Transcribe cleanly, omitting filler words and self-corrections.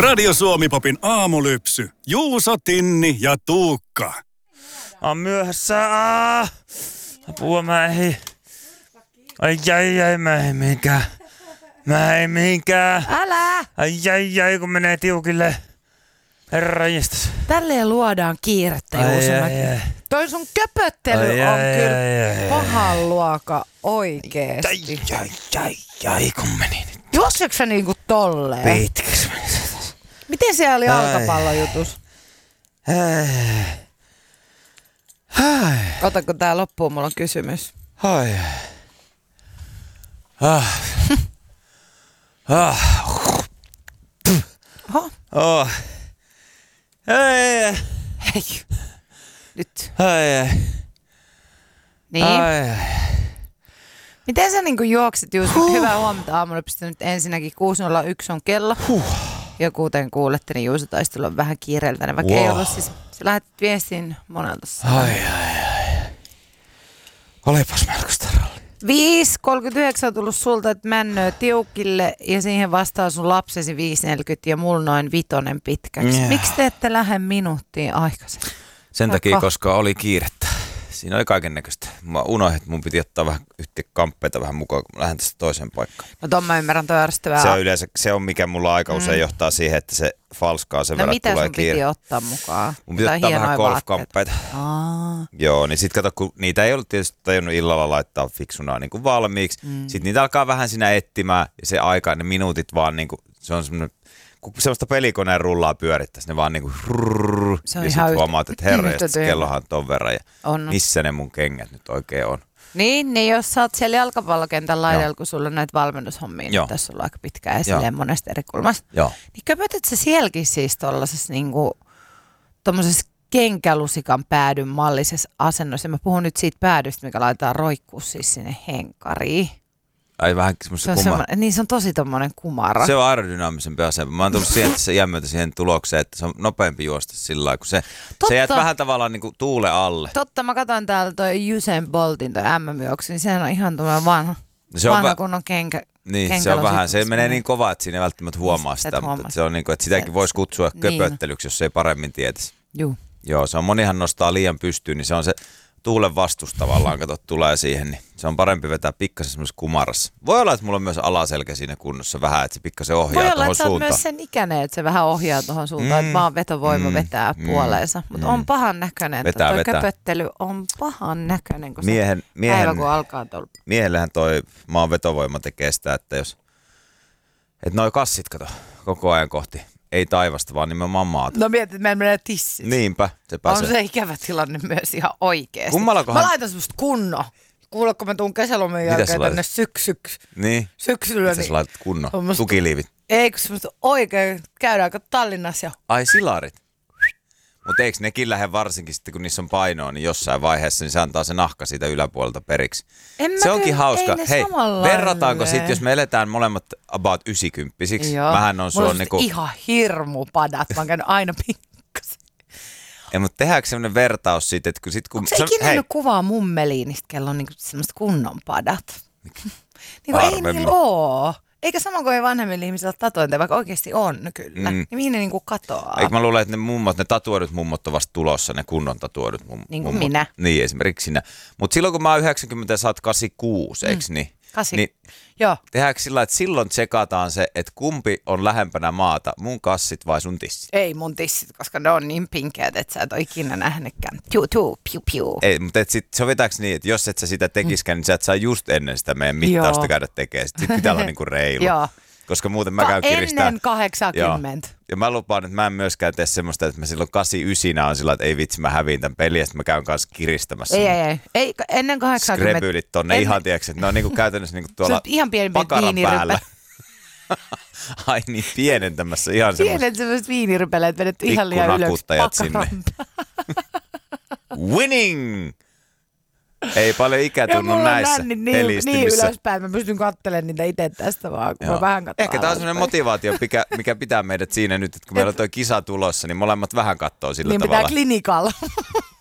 Radio Suomi-popin aamulypsy. Juuso, Tinni ja Tuukka. On myöhässä. Apua, mä ei. Ai, mä ei mihinkään. Älä! Ai, kun menee tiukille. Herranjestas. Tälleen luodaan kiirettä, Juuso. Toi sun köpöttely on kyllä pahan luoka oikeesti. Ai, kun meni nyt. Juokseeko sä niinku tolleen? Pitkäks meni? Miten siellä oli jalkapallojutus? Ota, kun tää loppuu, mulla on kysymys. Oho. Hei. Nyt. Niin. Miten sä niinku juoksit, Juuso? Hyvää huomenta aamulypsystä. Nyt ensinnäkin 6.01 on kello. Ja kuten kuulette, niin Juuso taisi tulla vähän kiireeltäinen, vaikka ei ollut siis. Sä lähetit viestin monelta. Olipas melkoista rallia. 5.39 on tullut sulta, että männöö tiukille ja siihen vastaa sun lapsesi 5.40 ja mulla noin 5 pitkäksi. Miksi te ette lähde minuuttiin aikaisemmin? Sen takia, koska oli kiirettä. Siinä oli kaiken näköistä. Mä unohdin, että mun piti ottaa vähän kamppeita vähän mukaan, kun mä lähden tästä toiseen paikkaan. No ton mä ymmärrän, toi ärsyttävää. Se on yleensä, se on mikä mulla aika usein johtaa siihen, että se falskaa sen verran tulee kiire. No mitä sun piti ottaa mukaan? Mun piti ottaa vähän golfkamppeita. Joo, niin sit kato, kun niitä ei ollut tietysti tajunnut illalla laittaa fiksunaa niin kuin valmiiksi. Sitten niitä alkaa vähän siinä etsimään ja se aika, ne minuutit vaan niin kuin, se on semmoinen, kun semmoista pelikoneen rullaa pyörittäisi, ne vaan niinku ja sit huomaat, että herra, kellohan on ton verran ja missä ne mun kengät nyt oikein on. Niin jos sä oot siellä jalkapallokentän laidalla, kun sulla on näitä valmennushommia, niin tässä on aika pitkään ja silleen monesta eri kulmasta. Niin köpötät sä sielläkin siis tollasessa niinku, tommosessa kenkälusikan päädyn mallisessa asennossa. Mä puhun nyt siitä päädystä, mikä laitetaan roikkuu siis sinne henkariin. Ai vähän semmoista niin se on tosi tommonen kumara. Se on aerodynaamisempi asema. Mä oon tullut siihen tulokseen, että se on nopeampi juosta sillä lailla, kun se jäät vähän tavallaan niinku tuule alle. Totta, mä katsoin täällä toi Usain Boltin toi MM-juoksu, niin sehän on ihan tommoinen vanha kunnon kenkä. Niin, se on vähän, se menee niin kovaa, että siinä ei välttämättä huomaa sitä, mutta se on niinku, että sitäkin voisi kutsua köpöttelyksi, jos se ei paremmin tietäisi. Joo, se on monihan nostaa liian pystyyn, niin se on se tuulen vastus tavallaan, kato, tulee siihen, niin se on parempi vetää pikkasen semmoisessa kumarassa. Voi olla, että mulla on myös alaselkä siinä kunnossa vähän, että se pikkasen ohjaa tuohon suuntaan. Voi olla, että sä oot myös sen ikäinen, että se vähän ohjaa tuohon suuntaan, että maan vetovoima vetää puoleensa. Mutta on pahan näköinen, että toi köpöttely on pahan näköinen, kun se päivä kun alkaa tuolla. Miehellähän toi maan vetovoima tekee sitä, että noi kassit, kato, koko ajan kohti. Ei taivasta, vaan nimenomaan maata. No mietit, että meillä menee tissit. Niinpä, se pääsee. On se ikävä tilanne myös ihan oikeesti. Kummallakohan? Mä laitan semmoista kunnon. Kuule, kun mä tuun kesälomien jälkeen tänne Niin. Syksyllä. Mitä sä laitat kunnon? Tukiliivit? Ei, kun semmoista oikein. Käydäänkö Tallinnassa jo? Ai silarit. Mutta eikö nekin lähde varsinkin sitten, kun niissä on painoa, niin jossain vaiheessa niin se antaa se nahka siitä yläpuolelta periksi. Se onkin hauska. Hei, verrataanko sitten, jos me eletään molemmat about 90-siksi? Mähän on mulla on niinku ihan hirmu padat. Mä oon käynyt aina pikkasen. Ei, mutta tehdäänkö semmoinen vertaus siitä, että kun onko se ikinä nähnyt kuvaa mummeliinista, kello on niinku semmoista kunnon padat? Niinku ei niillä oo. Eikä sama kuin ei vanhemmilla ihmisillä tatuointeja, vaikka oikeasti on kyllä. Niin mihin ne niinku katoaa? Eikö mä luulen, että ne tatuoidut mummot on vasta tulossa, ne kunnon tatuoidut mummot. Niin kuin minä. Niin, esimerkiksi sinä. Mutta silloin kun mä oon 90 ja sä oot 86, eikö niin? 8. Niin joo. Tehdäänkö sillä, että silloin tsekataan se, että kumpi on lähempänä maata, mun kassit vai sun tissit? Ei mun tissit, koska ne on niin pinkeät, että sä et ole ikinä nähnytkään. Piu. Ei, mutta sovitaanko niin, että jos et sä sitä tekiskään, niin sä et saa just ennen sitä meidän mittausta käydä tekemään. Sitten pitää olla niinku reilu. Joo. Koska muuten mä käyn kiristää. Ennen 80. Ja mä lupaan, että mä en myöskään tee semmoista, että mä silloin 89 on sillä, että ei vitsi, mä häviin tämän pelin, ja sitten mä käyn kanssa kiristämässä. Ei, ennen 80. Skrebylit tonne ihan, tiedätkö, että ne on niinku käytännössä niinku tuolla ihan pakaran päällä. Ai niin, pienentämässä ihan semmoista. Pienet semmoiset viinirypeleet vedetty ihan liian ylös sinne. Winning! Ei paljon ikä tunnu näissä pelistimissä. Niin ylöspäin, mä pystyn katselemaan niitä itse tästä vaan, kun mä vähän katson. Ehkä tämä on sellainen motivaatio, mikä pitää meidät siinä nyt, että kun meillä on toi kisa tulossa, niin molemmat vähän katsoo sillä tavalla. Niin pitää klinikalla.